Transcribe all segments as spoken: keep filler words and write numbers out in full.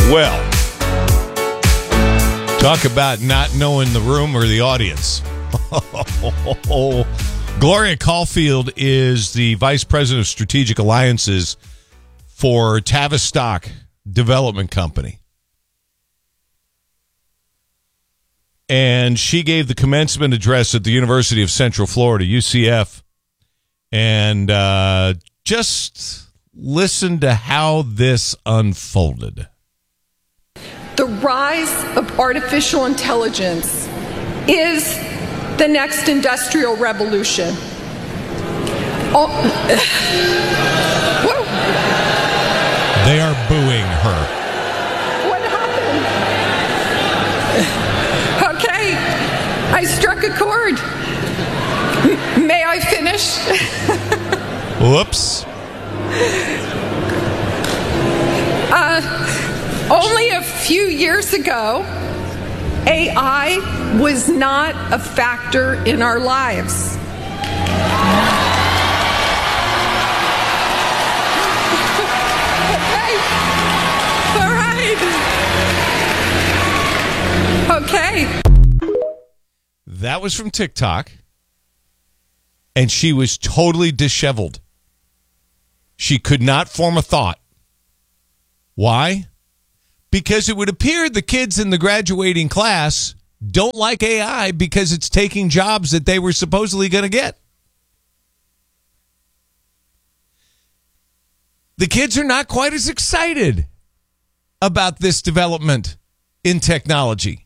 Well, talk about not knowing the room or the audience. Gloria Caulfield is the Vice President of Strategic Alliances for Tavistock Development Company. And she gave the commencement address at the University of Central Florida, U C F. And uh, just listen to how this unfolded. The rise of artificial intelligence is the next industrial revolution. Oh, whoa. They are booing her. What happened? Okay, I struck a chord. M- may I finish? Whoops. Uh... Only a few years ago, A I was not a factor in our lives. Okay. All right. Okay. That was from TikTok, and she was totally disheveled. She could not form a thought. Why? Because it would appear the kids in the graduating class don't like A I because it's taking jobs that they were supposedly going to get. The kids are not quite as excited about this development in technology.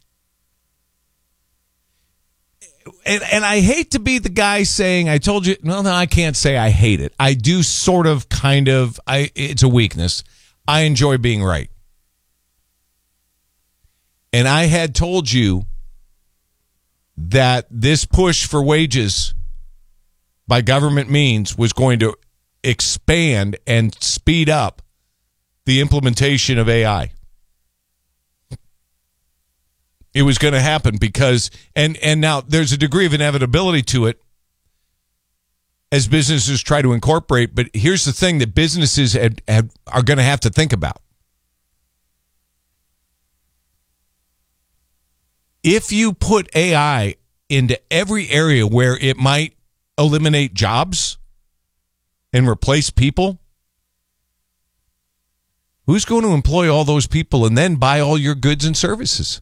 And, and I hate to be the guy saying, I told you, no, no, I can't say I hate it. I do sort of, kind of, I. It's a weakness. I enjoy being right. And I had told you that this push for wages by government means was going to expand and speed up the implementation of A I. It was going to happen because, and, and now there's a degree of inevitability to it as businesses try to incorporate, but here's the thing that businesses had, had, are going to have to think about. If you put A I into every area where it might eliminate jobs and replace people, who's going to employ all those people and then buy all your goods and services?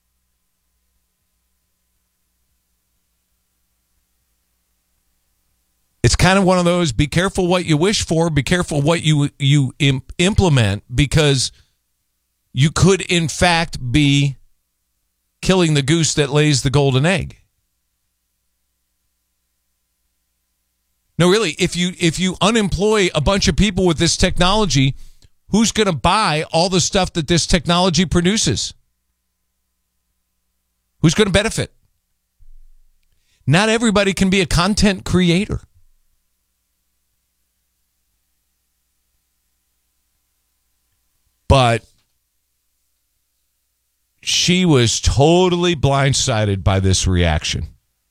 It's kind of one of those, be careful what you wish for, be careful what you, you imp- implement, because you could, in fact, be killing the goose that lays the golden egg. No, really, if you if you unemploy a bunch of people with this technology, who's going to buy all the stuff that this technology produces? Who's going to benefit? Not everybody can be a content creator. But she was totally blindsided by this reaction.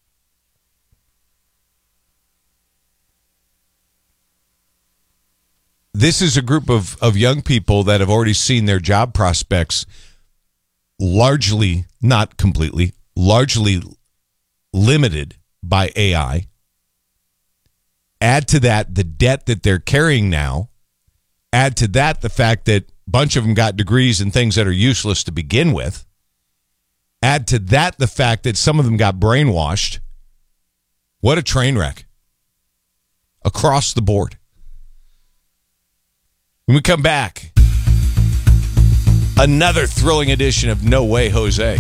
This is a group of, of young people that have already seen their job prospects largely, not completely, largely limited by A I. Add to that the debt that they're carrying now. Add to that the fact that a bunch of them got degrees in things that are useless to begin with. Add to that the fact that some of them got brainwashed. What a train wreck. Across the board. When we come back, another thrilling edition of No Way, Jose.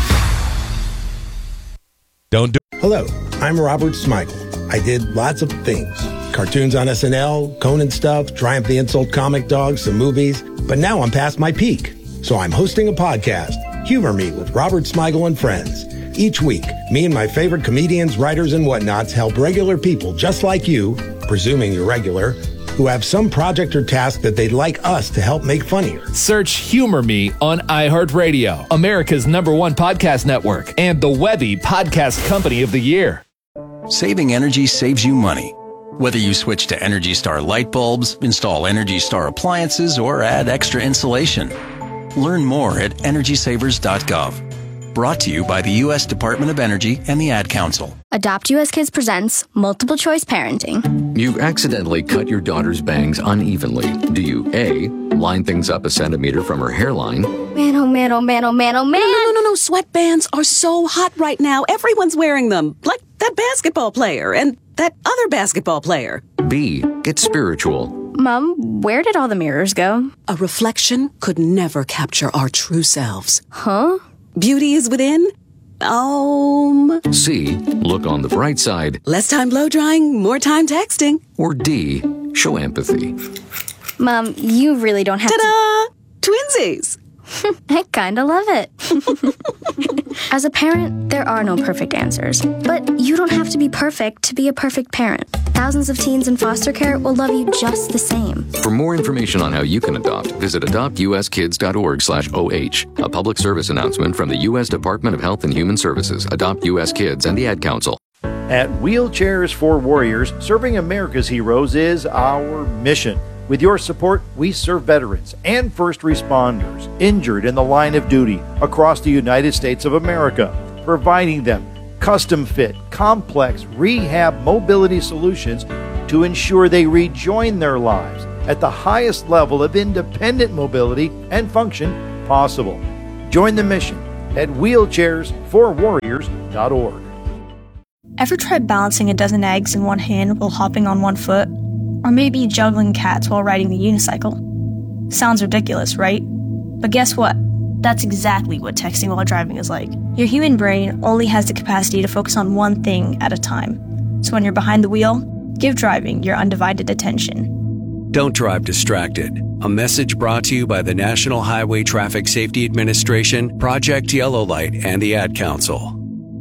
Don't do it. Hello, I'm Robert Smigel. I did lots of things. Cartoons on S N L, Conan stuff, Triumph the Insult comic dogs, some movies. But now I'm past my peak. So I'm hosting a podcast, Humor Me with Robert Smigel and Friends. Each week, me and my favorite comedians, writers, and whatnots help regular people just like you, presuming you're regular, who have some project or task that they'd like us to help make funnier. Search Humor Me on iHeartRadio, America's number one podcast network, and the Webby Podcast Company of the Year. Saving energy saves you money. Whether you switch to Energy Star light bulbs, install Energy Star appliances, or add extra insulation, Learn more at energy savers dot gov. Brought to you by the U S Department of Energy and the Ad Council. Adopt U S Kids presents Multiple Choice Parenting. You accidentally cut your daughter's bangs unevenly. Do you A, line things up a centimeter from her hairline? Man, oh man, oh man, oh man, oh man. No, no, no, no, sweatbands are so hot right now. Everyone's wearing them. Like that basketball player and that other basketball player. B, get spiritual. Mom, where did all the mirrors go? A reflection could never capture our true selves. Huh? Beauty is within. Um. C, look on the bright side. Less time blow drying, more time texting. Or D, show empathy. Mom, you really don't have Ta-da! Twinsies. to... I kinda love it. As a parent, there are no perfect answers. But you don't have to be perfect to be a perfect parent. Thousands of teens in foster care will love you just the same. For more information on how you can adopt, visit adopt u s kids dot org slash O H. A public service announcement from the U S Department of Health and Human Services, Adopt U S Kids, and the Ad Council. At Wheelchairs for Warriors, serving America's heroes is our mission. With your support, we serve veterans and first responders injured in the line of duty across the United States of America, providing them custom-fit, complex rehab mobility solutions to ensure they rejoin their lives at the highest level of independent mobility and function possible. Join the mission at wheelchairs for warriors dot org. Ever tried balancing a dozen eggs in one hand while hopping on one foot? Or maybe juggling cats while riding the unicycle? Sounds ridiculous, right? But guess what? That's exactly what texting while driving is like. Your human brain only has the capacity to focus on one thing at a time. So when you're behind the wheel, give driving your undivided attention. Don't drive distracted. A message brought to you by the National Highway Traffic Safety Administration, Project Yellow Light, and the Ad Council.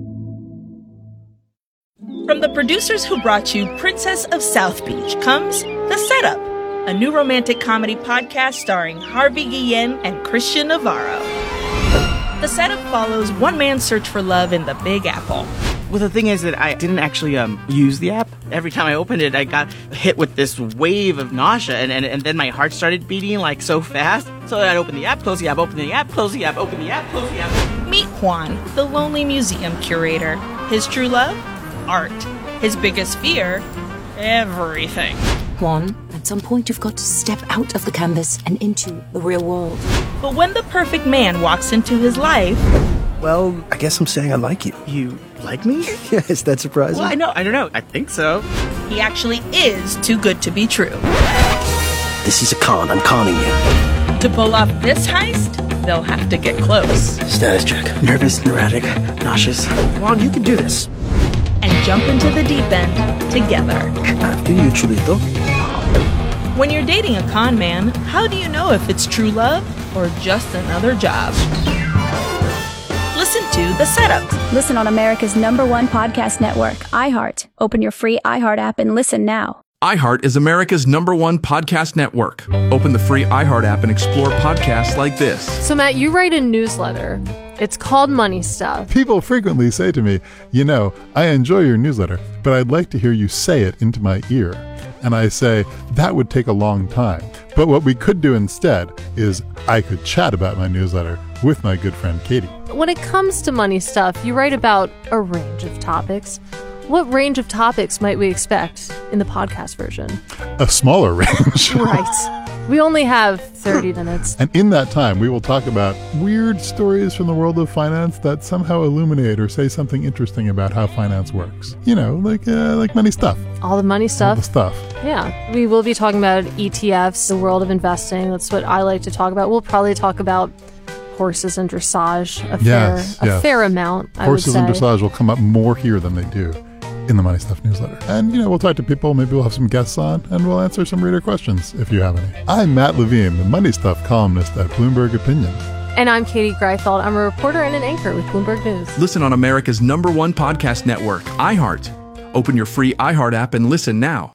From the producers who brought you Princess of South Beach comes The Setup, a new romantic comedy podcast starring Harvey Guillen and Christian Navarro. The Setup follows one man's search for love in the Big Apple. Well, the thing is that I didn't actually um, use the app. Every time I opened it, I got hit with this wave of nausea, and, and, and then my heart started beating like so fast. So I'd open the app, close the app, open the app, close the app, open the app, close the app. Meet Juan, the lonely museum curator. His true love? Art. His biggest fear? Everything. Juan, at some point you've got to step out of the canvas and into the real world. But when the perfect man walks into his life... Well, I guess I'm saying I like you. You like me? Yeah, is that surprising? Well, I know, I don't know. I think so. He actually is too good to be true. This is a con. I'm conning you. To pull off this heist, they'll have to get close. Status check. Nervous, neurotic, nauseous. Juan, you can do this. And jump into the deep end together. Do you, Chulito? When you're dating a con man, how do you know if it's true love or just another job? Listen to The Setup. Listen on America's number one podcast network, iHeart. Open your free iHeart app and listen now. iHeart is America's number one podcast network. Open the free iHeart app and explore podcasts like this. So, Matt, you write a newsletter. It's called Money Stuff. People frequently say to me, you know, I enjoy your newsletter, but I'd like to hear you say it into my ear. And I say, that would take a long time. But what we could do instead is I could chat about my newsletter with my good friend Katie. When it comes to money stuff, you write about a range of topics. What range of topics might we expect in the podcast version? A smaller range. Right. We only have thirty minutes. And in that time, we will talk about weird stories from the world of finance that somehow illuminate or say something interesting about how finance works. You know, like uh, like money stuff. All the money stuff. All the stuff. Yeah. We will be talking about E T Fs, the world of investing. That's what I like to talk about. We'll probably talk about horses and dressage a yes, fair, yes. a fair amount, I Horses would say. and dressage will come up more here than they do in the Money Stuff newsletter. And, you know, we'll talk to people, maybe we'll have some guests on, and we'll answer some reader questions if you have any. I'm Matt Levine, the Money Stuff columnist at Bloomberg Opinion. And I'm Katie Greifeld. I'm a reporter and an anchor with Bloomberg News. Listen on America's number one podcast network, iHeart. Open your free iHeart app and listen now.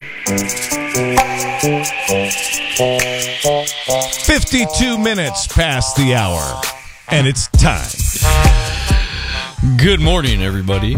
fifty-two minutes past the hour, and it's time. Good morning, everybody.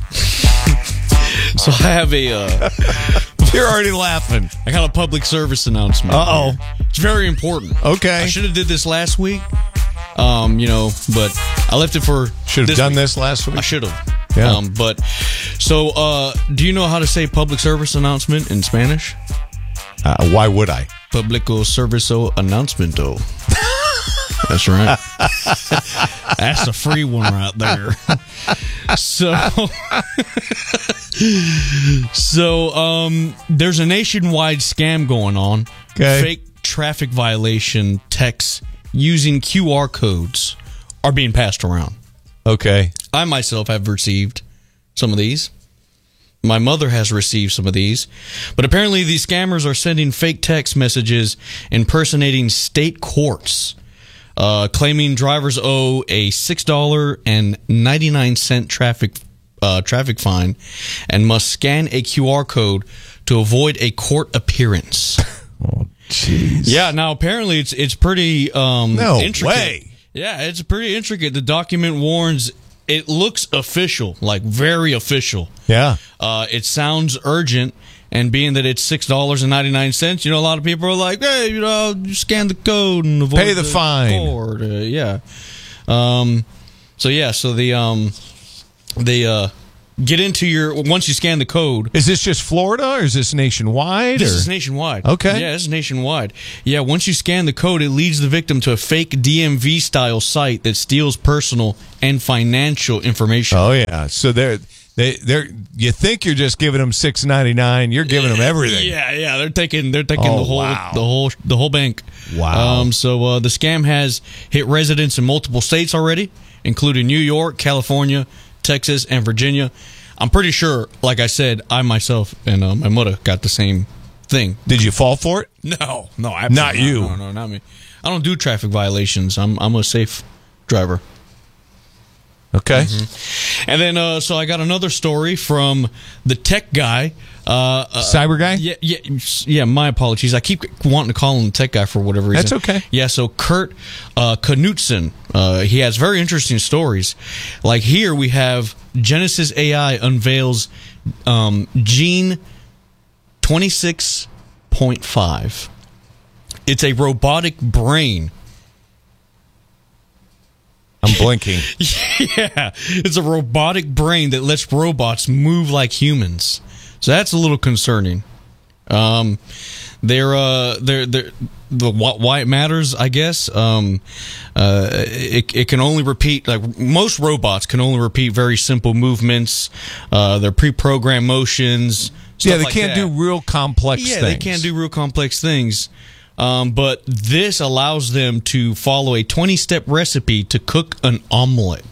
So I have a... Uh, You're already laughing. I got a public service announcement. Uh-oh. Here. It's very important. Okay. I should have did this last week, Um, you know, but I left it for. Should have done this last week. I should have. Yeah. Um, but so, uh, do you know how to say public service announcement in Spanish? Uh, why would I? Publico servicio announcemento. That's right. That's a free one right there. So, so um, there's a nationwide scam going on. Okay. Fake traffic violation texts using Q R codes are being passed around. Okay. I myself have received some of these. My mother has received some of these. But apparently these scammers are sending fake text messages impersonating state courts, uh, claiming drivers owe a six dollars and ninety-nine cents traffic uh, traffic fine and must scan a Q R code to avoid a court appearance. Oh, jeez. Yeah, now apparently it's it's pretty um, No intricate. way. Yeah, it's pretty intricate. The document warns it looks official, like very official. Yeah. Uh, it sounds urgent, and being that it's six dollars and ninety-nine cents, you know, a lot of people are like, hey, you know, you scan the code and avoid Pay the fine. court. Uh, yeah. Um, so, yeah, so the, um, the, uh, get into your, once you scan the code. Is this just Florida or is this nationwide? This or? is nationwide. Okay. Yeah, this is nationwide. Yeah, once you scan the code, it leads the victim to a fake D M V-style site that steals personal and financial information. Oh, yeah. So they're, they, they're, you think you're just giving them six ninety-nine, you're giving them everything. Yeah, yeah, they're taking they're taking Oh, the whole wow. the whole the whole bank. Wow. Um, so uh, the scam has hit residents in multiple states already, including New York, California, Texas, and Virginia. I'm pretty sure, like I said, I myself and uh, my mother got the same thing. Did you fall for it? No, no, absolutely Not you. No, no, not me. I don't do traffic violations. I'm I'm a safe driver. Okay. Mm-hmm. And then, uh, so I got another story from the tech guy. Uh, uh, Cyber guy? Yeah, yeah, yeah, my apologies. I keep wanting to call him the tech guy for whatever reason. That's okay. Yeah, so Kurt uh, Knutson, uh, he has very interesting stories. Like here we have Genesis A I unveils um, Gene twenty-six point five. It's a robotic brain. I'm blinking. Yeah, it's a robotic brain that lets robots move like humans. So that's a little concerning. Um, they're uh, they're they're the why it matters, I guess. Um, uh, it it can only repeat, like most robots can only repeat very simple movements. Uh, they're pre-programmed motions. Yeah, they like can't that. do real complex yeah, things. they can't do real complex things. Um, but this allows them to follow a twenty-step recipe to cook an omelet.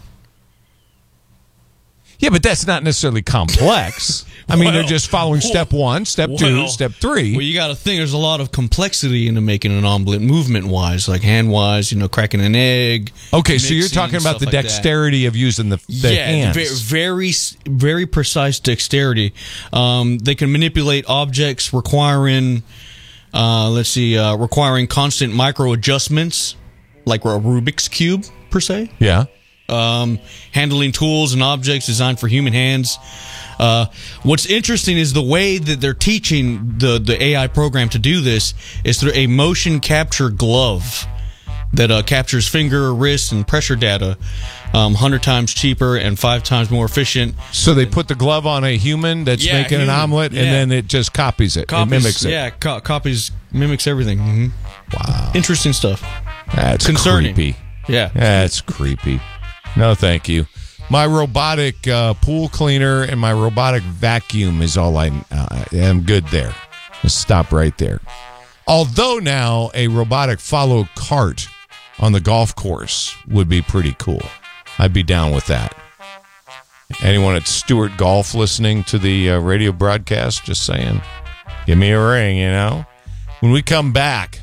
Yeah, but that's not necessarily complex. I mean, Well, they're just following step one, step two, well, step three. Well, you got to think there's a lot of complexity into making an omelet movement-wise, like hand-wise, you know, cracking an egg. Okay, so you're mixing, talking about the stuff like that. dexterity of using the, the yeah, hands. ve- very, very precise dexterity. Um, they can manipulate objects requiring, uh, let's see, uh, requiring constant micro adjustments, like a Rubik's cube per se. Yeah. Um, handling tools and objects designed for human hands. Uh, what's interesting is the way that they're teaching the, the A I program to do this is through a motion capture glove that uh, captures finger, wrist, and pressure data um, one hundred times cheaper and five times more efficient. So they put the glove on a human that's Yeah, making an human. omelet, Yeah. and then it just copies it. Copies, it mimics it. Yeah, co- copies, mimics everything. Mm-hmm. Wow. Interesting stuff. That's Concerning. creepy. Yeah. That's creepy. No, thank you. My robotic uh, pool cleaner and my robotic vacuum is all I uh, am good there. Let's stop right there. Although now a robotic follow cart on the golf course would be pretty cool. I'd be down with that. Anyone at Stewart Golf listening to the uh, radio broadcast, just saying, give me a ring, you know? When we come back,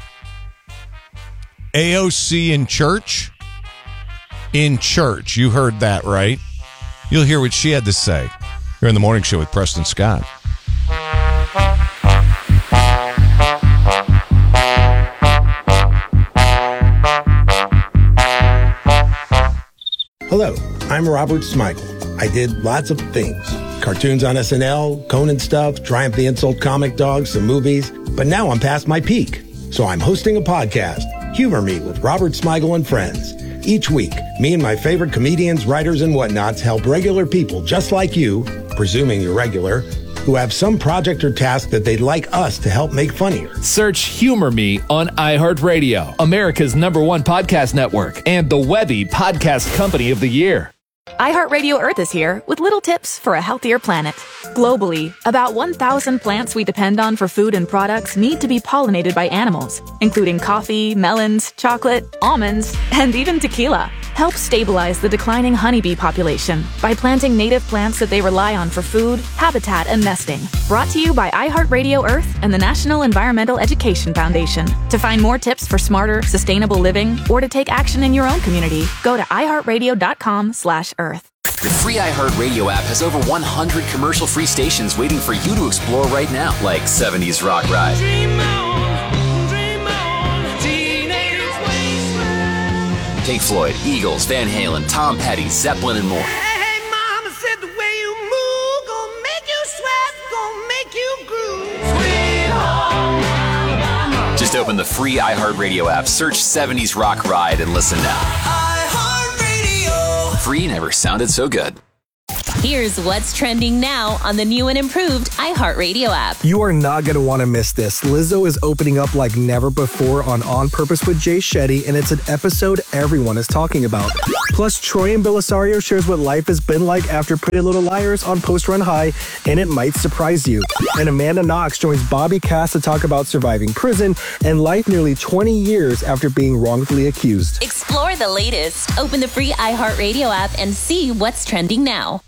A O C in church? In church. You heard that, right? You'll hear what she had to say here in the morning show with Preston Scott. Hello, I'm Robert Smigel. I did lots of things. Cartoons on S N L, Conan stuff, Triumph the Insult comic dogs, some movies. But now I'm past my peak. So I'm hosting a podcast, Humor Me with Robert Smigel and Friends. Each week, me and my favorite comedians, writers, and whatnots help regular people just like you, presuming you're regular, who have some project or task that they'd like us to help make funnier. Search Humor Me on iHeartRadio, America's number one podcast network, and the Webby Podcast Company of the Year. iHeartRadio Earth is here with little tips for a healthier planet. Globally, about one thousand plants we depend on for food and products need to be pollinated by animals, including coffee, melons, chocolate, almonds, and even tequila. Help stabilize the declining honeybee population by planting native plants that they rely on for food, habitat, and nesting. Brought to you by iHeartRadio Earth and the National Environmental Education Foundation. To find more tips for smarter, sustainable living, or to take action in your own community, go to iHeartRadio.com slash Earth. The free iHeartRadio app has over one hundred commercial-free stations waiting for you to explore right now, like seventies Rock Ride, Dream on, dream on, Teenage Wasteland. Pink Floyd, Eagles, Van Halen, Tom Petty, Zeppelin, and more. Hey, mama said the way you move gon' make you sweat, gon' make you groove. Sweet home Alabama. Just open the free iHeartRadio app, search seventies Rock Ride, and listen now. Free never sounded so good. Here's what's trending now on the new and improved iHeartRadio app. You are not going to want to miss this. Lizzo is opening up like never before on On Purpose with Jay Shetty, and it's an episode everyone is talking about. Plus, Troy and Belisario shares what life has been like after Pretty Little Liars on Post Run High, and it might surprise you. And Amanda Knox joins Bobby Cass to talk about surviving prison and life nearly twenty years after being wrongfully accused. Explore the latest. Open the free iHeartRadio app and see what's trending now.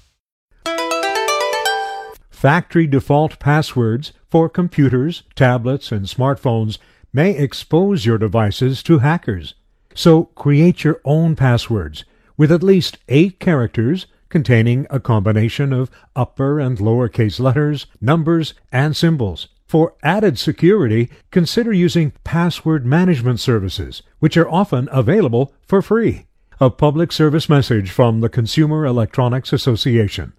Factory default passwords for computers, tablets, and smartphones may expose your devices to hackers. So create your own passwords with at least eight characters containing a combination of upper and lowercase letters, numbers, and symbols. For added security, consider using password management services, which are often available for free. A public service message from the Consumer Electronics Association.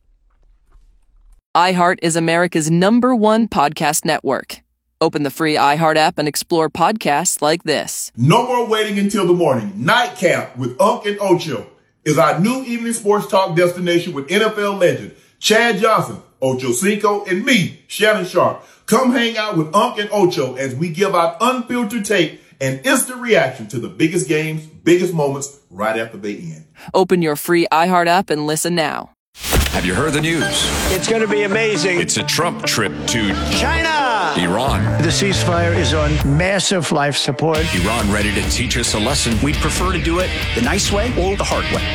iHeart is America's number one podcast network. Open the free iHeart app and explore podcasts like this. No more waiting until the morning. Nightcap with Unc and Ocho is our new evening sports talk destination with N F L legend Chad Johnson, Ocho Cinco, and me, Shannon Sharp. Come hang out with Unc and Ocho as we give out unfiltered take and instant reaction to the biggest games, biggest moments right after they end. Open your free iHeart app and listen now. Have you heard the news? It's going to be amazing. It's a Trump trip to China. Iran. The ceasefire is on massive life support. Iran ready to teach us a lesson. We'd prefer to do it the nice way or the hard way.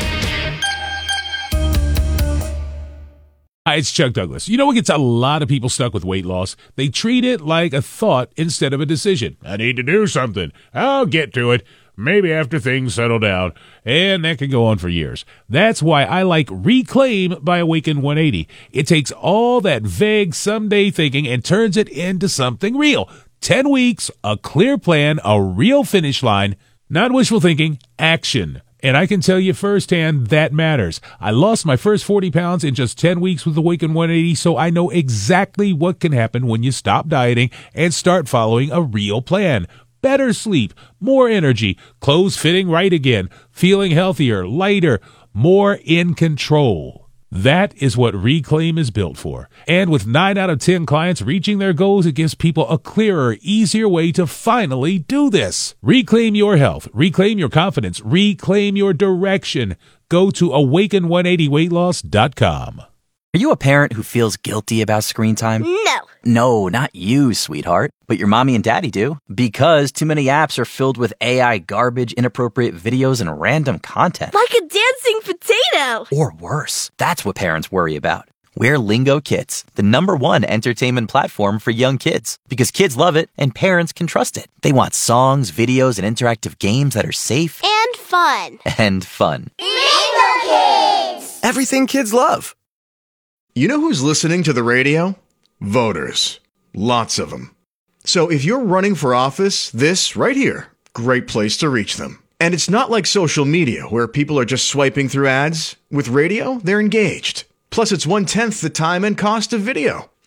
Hi, it's Chuck Douglas. You know what gets a lot of people stuck with weight loss? They treat it like a thought instead of a decision. I need to do something. I'll get to it. Maybe after things settle down. And that can go on for years. That's why I like Reclaim by Awaken one eighty. It takes all that vague someday thinking and turns it into something real. Ten weeks, a clear plan, a real finish line. Not wishful thinking, action. And I can tell you firsthand that matters. I lost my first forty pounds in just ten weeks with Awaken one eighty, so I know exactly what can happen when you stop dieting and start following a real plan. Better sleep, more energy, clothes fitting right again, feeling healthier, lighter, more in control. That is what Reclaim is built for. And with nine out of ten clients reaching their goals, it gives people a clearer, easier way to finally do this. Reclaim your health, reclaim your confidence, reclaim your direction. Go to awaken one eighty weight loss dot com. Are you a parent who feels guilty about screen time? No. No, not you, sweetheart. But your mommy and daddy do. Because too many apps are filled with A I garbage, inappropriate videos, and random content. Like a dancing potato. Or worse. That's what parents worry about. We're Lingo Kids, the number one entertainment platform for young kids. Because kids love it and parents can trust it. They want songs, videos, and interactive games that are safe. And fun. And fun. Lingo Kids. Everything kids love. You know who's listening to the radio? Voters. Lots of them. So if you're running for office, this right here, great place to reach them. And it's not like social media where people are just swiping through ads. With radio, they're engaged. Plus, it's one-tenth the time and cost of video.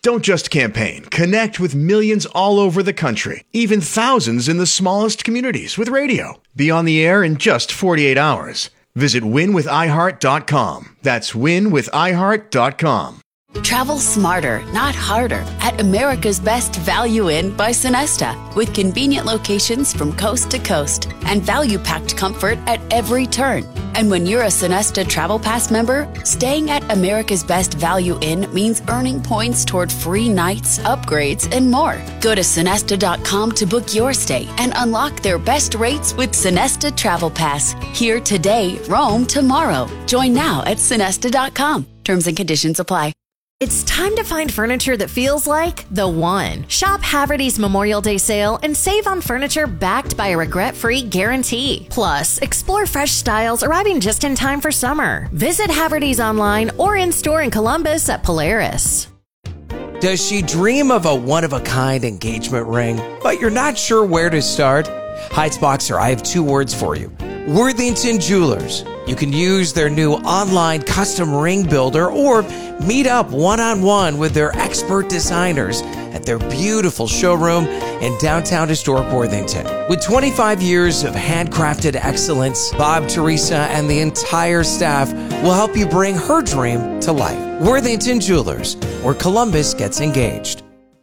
Don't just campaign. Connect with millions all over the country, even thousands in the smallest communities with radio. Be on the air in just forty-eight hours. Visit win with i heart dot com. That's win with i heart dot com. Travel smarter, not harder, at America's Best Value Inn by Sonesta, with convenient locations from coast to coast and value-packed comfort at every turn. And when you're a Sonesta Travel Pass member, staying at America's Best Value Inn means earning points toward free nights, upgrades, and more. Go to sonesta dot com to book your stay and unlock their best rates with Sonesta Travel Pass. Here today, roam tomorrow. Join now at sonesta dot com. Terms and conditions apply. It's time to find furniture that feels like the one. Shop Haverty's Memorial Day sale and save on furniture backed by a regret-free guarantee. Plus, explore fresh styles arriving just in time for summer. Visit Haverty's online or in-store in Columbus at Polaris. Does she dream of a one-of-a-kind engagement ring, but you're not sure where to start? Heights Boxer, I have two words for you. Worthington Jewelers. You can use their new online custom ring builder or meet up one-on-one with their expert designers at their beautiful showroom in downtown historic Worthington. With twenty-five years of handcrafted excellence, Bob, Teresa, and the entire staff will help you bring her dream to life. Worthington Jewelers, where Columbus gets engaged.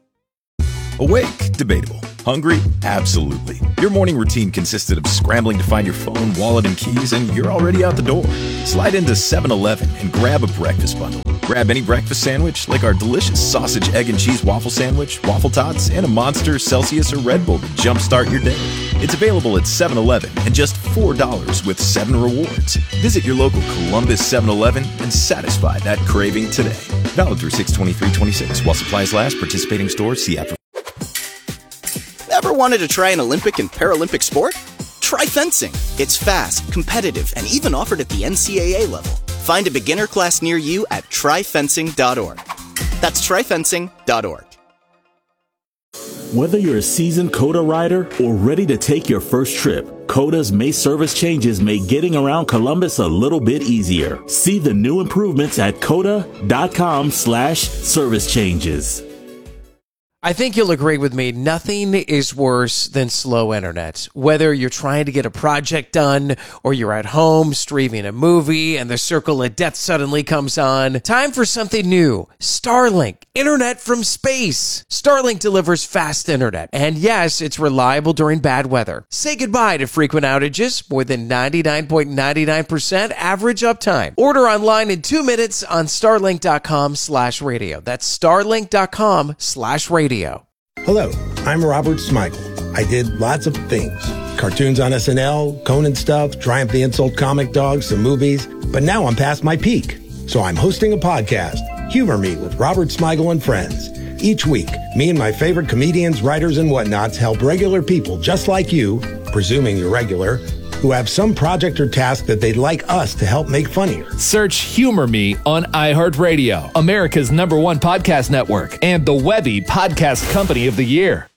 Awake? Debatable. Hungry? Absolutely. Your morning routine consisted of scrambling to find your phone, wallet, and keys, and you're already out the door. Slide into seven eleven and grab a breakfast bundle. Grab any breakfast sandwich, like our delicious sausage, egg, and cheese waffle sandwich, waffle tots, and a Monster, Celsius, or Red Bull to jumpstart your day. It's available at seven eleven and just four dollars with seven rewards. Visit your local Columbus seven eleven and satisfy that craving today. Valid through six twenty-three twenty-six. While supplies last, participating stores, see after. Ever wanted to try an Olympic and Paralympic sport? Try fencing. It's fast, competitive, and even offered at the N C A A level. Find a beginner class near you at try fencing dot org. That's try fencing dot org. Whether you're a seasoned COTA rider or ready to take your first trip, COTA's May service changes make getting around Columbus a little bit easier. See the new improvements at COTA dot com slash service changes. I think you'll agree with me, nothing is worse than slow internet. Whether you're trying to get a project done or you're at home streaming a movie and the circle of death suddenly comes on, time for something new. Starlink, internet from space. Starlink delivers fast internet. And yes, it's reliable during bad weather. Say goodbye to frequent outages, more than ninety-nine point nine nine percent average uptime. Order online in two minutes on starlink dot com slash radio. That's starlink dot com slash radio. Hello, I'm Robert Smigel. I did lots of things. Cartoons on S N L, Conan stuff, Triumph the Insult comic dogs, some movies. But now I'm past my peak. So I'm hosting a podcast, Humor Me with Robert Smigel and Friends. Each week, me and my favorite comedians, writers, and whatnots help regular people just like you, presuming you're regular, who have some project or task that they'd like us to help make funnier. Search Humor Me on iHeartRadio, America's number one podcast network, and the Webby Podcast Company of the Year.